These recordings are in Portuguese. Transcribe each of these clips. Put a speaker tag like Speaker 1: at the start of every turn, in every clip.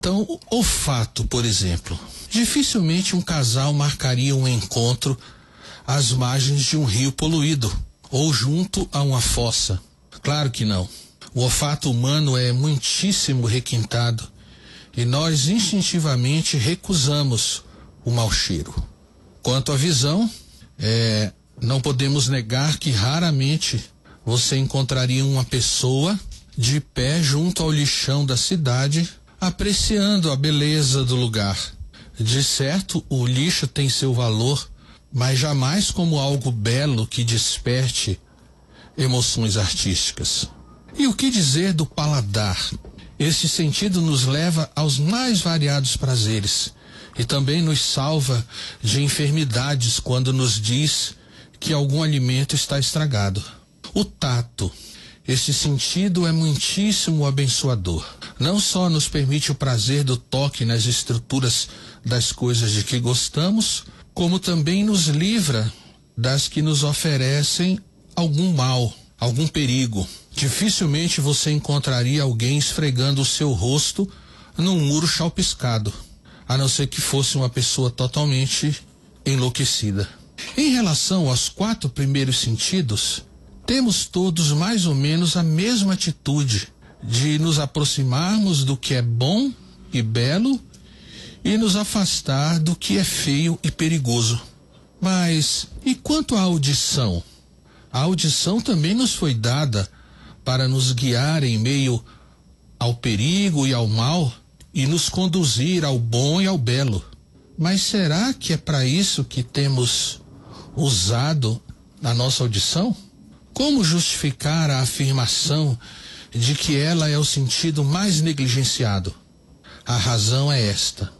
Speaker 1: Então, o olfato, por exemplo. Dificilmente um casal marcaria um encontro às margens de um rio poluído ou junto a uma fossa. Claro que não. O olfato humano é muitíssimo requintado e nós instintivamente recusamos o mau cheiro. Quanto à visão, não podemos negar que raramente você encontraria uma pessoa de pé junto ao lixão da cidade, apreciando a beleza do lugar. De certo, o lixo tem seu valor, mas jamais como algo belo que desperte emoções artísticas. E o que dizer do paladar? Esse sentido nos leva aos mais variados prazeres e também nos salva de enfermidades quando nos diz que algum alimento está estragado. O tato. Este sentido é muitíssimo abençoador. Não só nos permite o prazer do toque nas estruturas das coisas de que gostamos, como também nos livra das que nos oferecem algum mal, algum perigo. Dificilmente você encontraria alguém esfregando o seu rosto num muro chapiscado, a não ser que fosse uma pessoa totalmente enlouquecida. Em relação aos 4 primeiros sentidos, temos todos mais ou menos a mesma atitude de nos aproximarmos do que é bom e belo e nos afastar do que é feio e perigoso. Mas e quanto à audição? A audição também nos foi dada para nos guiar em meio ao perigo e ao mal e nos conduzir ao bom e ao belo. Mas será que é para isso que temos usado a nossa audição? Como justificar a afirmação de que ela é o sentido mais negligenciado? A razão é esta: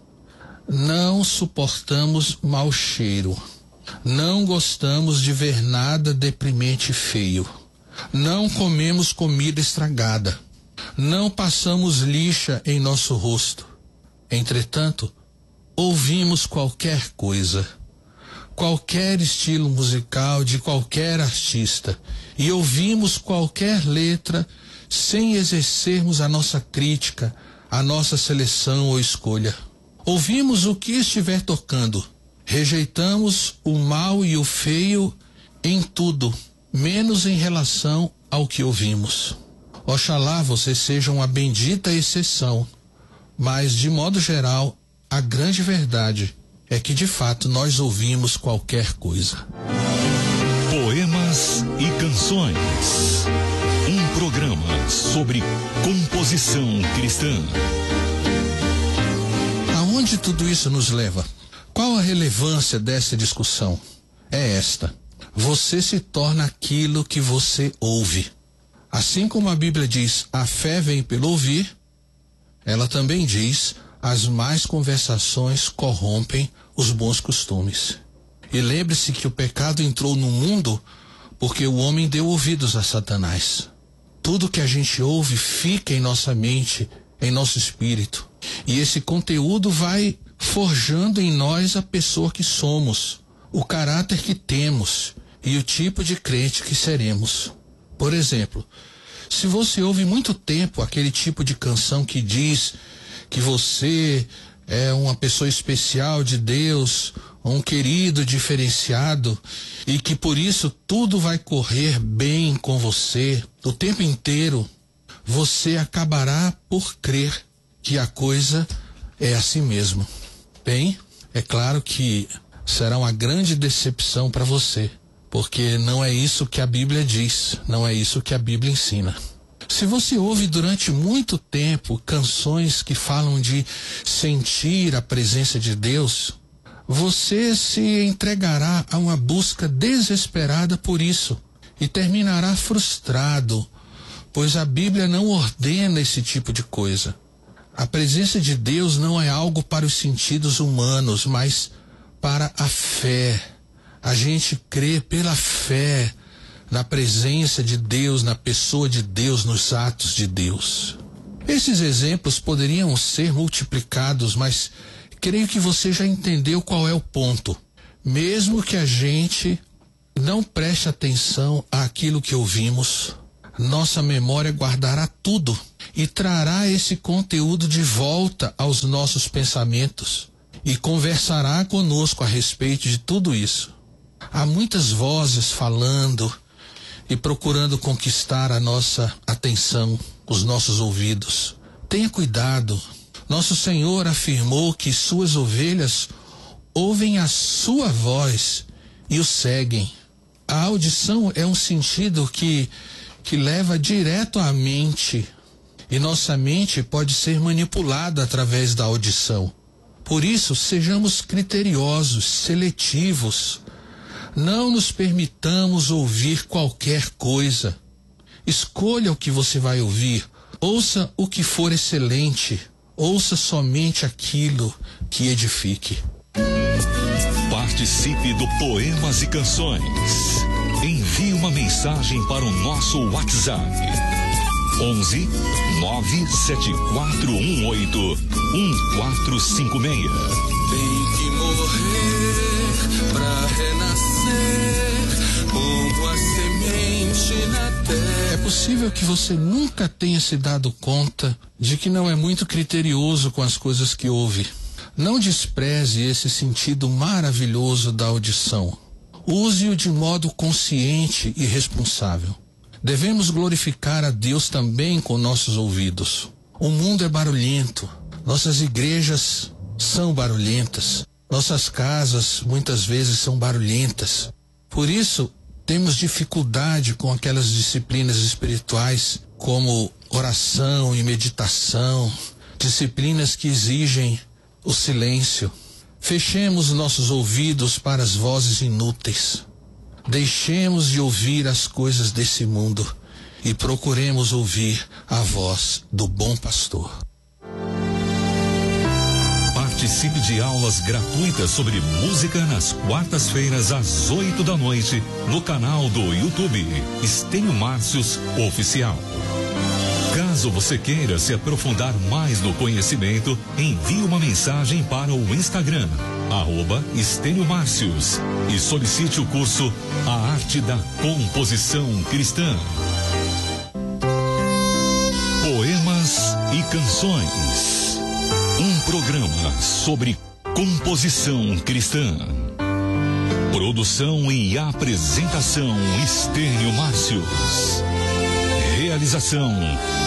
Speaker 1: não suportamos mau cheiro, não gostamos de ver nada deprimente e feio, não comemos comida estragada, não passamos lixa em nosso rosto. Entretanto, ouvimos qualquer coisa, qualquer estilo musical de qualquer artista, e ouvimos qualquer letra sem exercermos a nossa crítica, a nossa seleção ou escolha. Ouvimos o que estiver tocando, rejeitamos o mal e o feio em tudo, menos em relação ao que ouvimos. Oxalá você seja uma bendita exceção, mas de modo geral, a grande verdade é que de fato nós ouvimos qualquer coisa.
Speaker 2: Poemas e canções. Um programa sobre composição cristã.
Speaker 1: Aonde tudo isso nos leva? Qual a relevância dessa discussão? É esta: você se torna aquilo que você ouve. Assim como a Bíblia diz, a fé vem pelo ouvir, ela também diz, as más conversações corrompem os bons costumes. E lembre-se que o pecado entrou no mundo porque o homem deu ouvidos a Satanás. Tudo que a gente ouve fica em nossa mente, em nosso espírito. E esse conteúdo vai forjando em nós a pessoa que somos, o caráter que temos e o tipo de crente que seremos. Por exemplo, se você ouve muito tempo aquele tipo de canção que diz que você é uma pessoa especial de Deus, um querido diferenciado, e que por isso tudo vai correr bem com você o tempo inteiro, você acabará por crer que a coisa é assim mesmo. Bem, é claro que será uma grande decepção para você, porque não é isso que a Bíblia diz, não é isso que a Bíblia ensina. Se você ouve durante muito tempo canções que falam de sentir a presença de Deus, você se entregará a uma busca desesperada por isso e terminará frustrado, pois a Bíblia não ordena esse tipo de coisa. A presença de Deus não é algo para os sentidos humanos, mas para a fé. A gente crê pela fé na presença de Deus, na pessoa de Deus, nos atos de Deus. Esses exemplos poderiam ser multiplicados, mas creio que você já entendeu qual é o ponto. Mesmo que a gente não preste atenção àquilo que ouvimos, nossa memória guardará tudo e trará esse conteúdo de volta aos nossos pensamentos e conversará conosco a respeito de tudo isso. Há muitas vozes falando e procurando conquistar a nossa atenção, os nossos ouvidos. Tenha cuidado. Nosso Senhor afirmou que suas ovelhas ouvem a sua voz e o seguem. A audição é um sentido que leva direto à mente, e nossa mente pode ser manipulada através da audição. Por isso, sejamos criteriosos, seletivos. Não nos permitamos ouvir qualquer coisa. Escolha o que você vai ouvir. Ouça o que for excelente. Ouça somente aquilo que edifique.
Speaker 2: Participe do Poemas e Canções. Envie uma mensagem para o nosso WhatsApp. 11 97418 1456.
Speaker 3: Tem que morrer pra renascer como a semente na terra.
Speaker 1: É possível que você nunca tenha se dado conta de que não é muito criterioso com as coisas que ouve. Não despreze esse sentido maravilhoso da audição. Use-o de modo consciente e responsável. Devemos glorificar a Deus também com nossos ouvidos. O mundo é barulhento. Nossas igrejas são barulhentas. Nossas casas muitas vezes são barulhentas. Por isso, temos dificuldade com aquelas disciplinas espirituais como oração e meditação, disciplinas que exigem o silêncio. Fechemos nossos ouvidos para as vozes inúteis. Deixemos de ouvir as coisas desse mundo e procuremos ouvir a voz do bom pastor.
Speaker 2: Participe de aulas gratuitas sobre música nas quartas-feiras às 8 da noite no canal do YouTube Estênio Márcios Oficial. Caso você queira se aprofundar mais no conhecimento, envie uma mensagem para o Instagram, @Estênio Márcios, e solicite o curso A Arte da Composição Cristã. Poemas e Canções. Um programa sobre composição cristã. Produção e apresentação Estênio Márcios. Realização